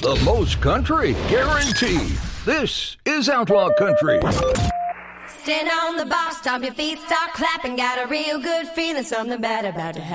The most country guaranteed. This is Outlaw Country. Stand on the bar, stomp your feet, start clapping. Got a real good feeling, something bad about to happen.